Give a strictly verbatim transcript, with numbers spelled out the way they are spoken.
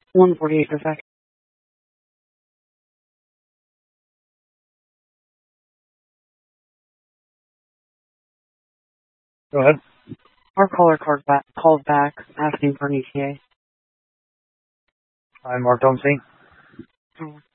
one forty-eight per second. Go ahead. Our caller called back, called back asking for an E T A. I'm Mark Domstein. Oh.